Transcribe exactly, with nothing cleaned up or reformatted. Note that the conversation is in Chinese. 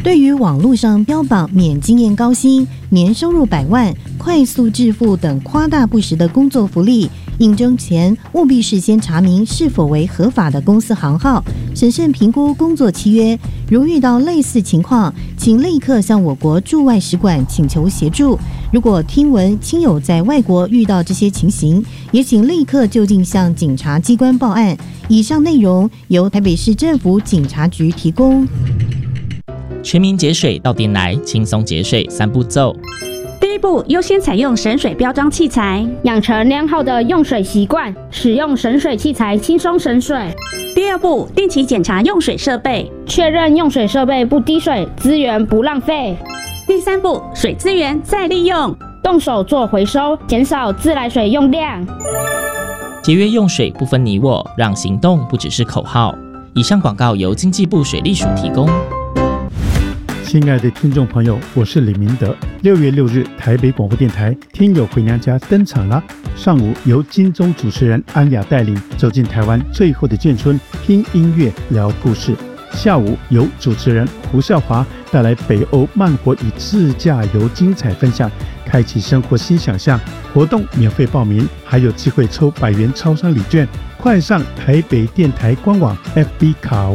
对于网络上标榜免经验高薪、年收入百万、快速致富等夸大不实的工作福利，应征前务必事先查明是否为合法的公司行号，审慎评估工作契约。如遇到类似情况，请立刻向我国驻外使馆请求协助。如果听闻亲友在外国遇到这些情形，也请立刻就近向警察机关报案。以上内容由台北市政府警察局提供。 全民节水到店来，轻松节水三步骤。 第一步，优先采用省水标章器材， 养成良好的用水习惯，使用省水器材轻松省水。 第二步，定期检查用水设备， 确认用水设备不滴水，资源不浪费。 第三步，水资源再利用， 动手做回收，减少自来水用量。 节约用水不分你我，让行动不只是口号。以上广告由经济部水利署提供。 亲爱的听众朋友，我是李明德。六月六日，台北广播电台《天友回娘家》登场了。上午由金钟主持人安雅带领走进台湾最后的眷村，听音乐聊故事。下午由主持人胡少华带来北欧慢活与自驾游精彩分享，开启生活新想象。活动免费报名，还有机会抽百元超商礼券。快上台北电台官网 F B 卡